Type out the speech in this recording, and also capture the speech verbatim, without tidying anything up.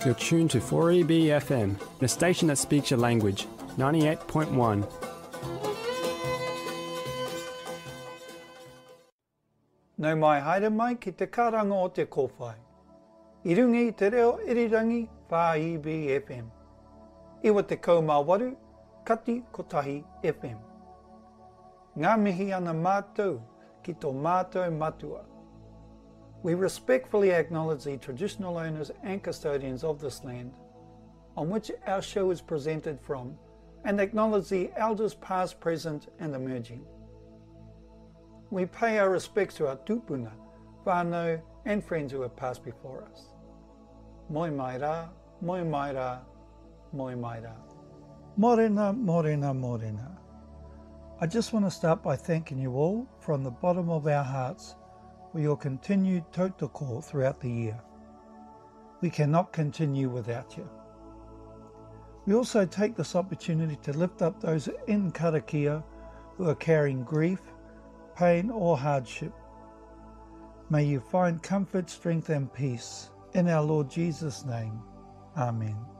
You're tuned to four E B F M, the station that speaks your language, ninety-eight point one. Nau mai haere mai ki te karanga o te kōwhai. I runga i te reo irirangi four E B F M. Iwa te kaumāwaru, Kati Kotahi F M. Ngā mihi ana mātou ki tō mātou matua. We respectfully acknowledge the traditional owners and custodians of this land on which our show is presented from, and acknowledge the elders past, present and emerging. We pay our respects to our tūpuna, whānau and friends who have passed before us. Moi mai rā, moi mai rā, moi mai rā. Morena, morena, morena. I just want to start by thanking you all from the bottom of our hearts for your continued tautoko throughout the year. We cannot continue without you. We also take this opportunity to lift up those in karakia who are carrying grief, pain or hardship. May you find comfort, strength and peace. In our Lord Jesus' name, Amen.